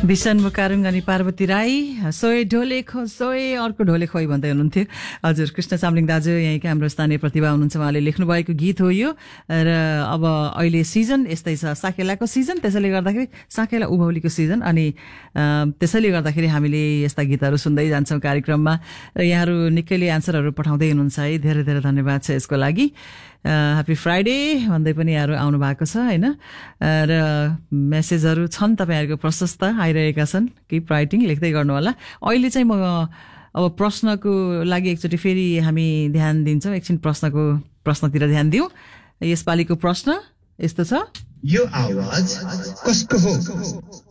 विसन मुकारुङ अनि पार्वती राई सोए ढोले खो सोए अर्को ढोले खोइ भन्दै हुनुहुन्थ्यो। हजुर, कृष्ण चामलिङ दाजु यहीँका हाम्रो स्थानीय प्रतिभा हुनुहुन्छ, उहाँले लेख्नुभएको गीत हो यो। र अब अहिले सिजन यस्तै छ, साकेलाको सिजन, त्यसैले गर्दाखेरि साकेला उभौलीको सिजन, अनि त्यसैले गर्दाखेरि हामीले यस्ता गीतहरू सुन्दै जान्छौँ कार्यक्रममा। र यहाँहरू निकैले एन्सरहरू पठाउँदै हुनुहुन्छ है, धेरै धेरै धन्यवाद छ यसको लागि। ह्याप्पी फ्राइडे भन्दै पनि यहाँहरू आउनु भएको छ होइन, र मेसेजहरू छन् तपाईँहरूको प्रशस्त आइरहेका छन्। किप राइटिङ, लेख्दै गर्नु होला। अहिले चाहिँ म अब प्रश्नको लागि एकचोटि फेरि हामी ध्यान दिन्छौँ, एकछिन प्रश्नतिर ध्यान दिउँ। यसपालिको प्रश्न यस्तो छ, यो आवाज कसको हो?